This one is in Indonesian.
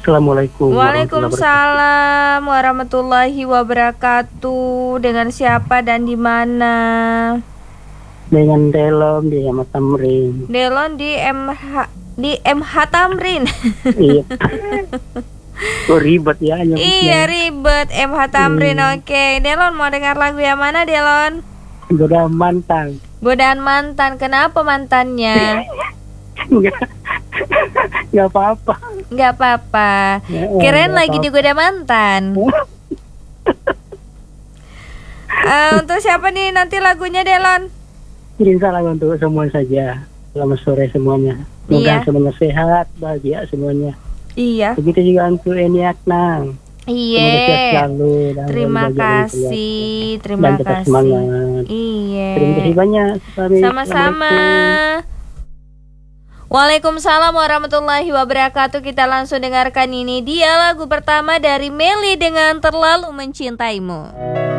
Assalamualaikum warahmatullahi wabarakatuh. Waalaikumsalam warahmatullahi wabarakatuh. Dengan siapa dan di mana? Dengan Delom di Ahmad Tamrin. Delon di MH Tamrin. Iya. Oh, ribet ya nyebutnya. Iya ribet MH Tamrin. Oke, Delon mau dengar lagu yang mana, Delon? Godaan mantan. Godaan mantan. Kenapa mantannya? Enggak apa-apa. Nggak apa-apa. Ya, Keren nggak lagi apa-apa. digoda mantan. Untuk siapa nih nanti lagunya, Delon? Kirim salam untuk semua saja. Selamat sore semuanya. Iya. Semoga semuanya sehat, bahagia semuanya. Iya. Begitu juga untuk Eni Aknang. Semoga sehat Iya. selalu dan Terima bahagia dan kasih. keluarga. Terima Dan tetap kasih. semangat. Iya. Terima kasih banyak. Sama-sama. Waalaikumsalam warahmatullahi wabarakatuh. Kita langsung dengarkan ini dia lagu pertama dari Meli dengan Terlalu Mencintaimu.